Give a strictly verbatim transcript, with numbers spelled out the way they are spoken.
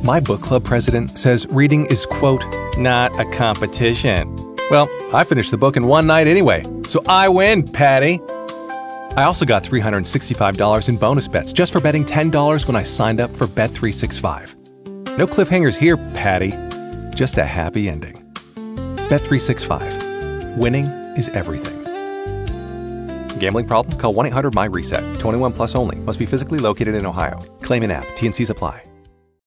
My book club president says reading is, quote, not a competition. Well, I finished the book in one night anyway, so I win, Patty. I also got three hundred sixty-five dollars in bonus bets just for betting ten dollars when I signed up for Bet three sixty-five. No cliffhangers here, Patty. Just a happy ending. Bet three sixty-five. Winning is everything. Gambling problem? Call one eight hundred M Y RESET. twenty-one plus only. Must be physically located in Ohio. Claim in app. T N Cs apply.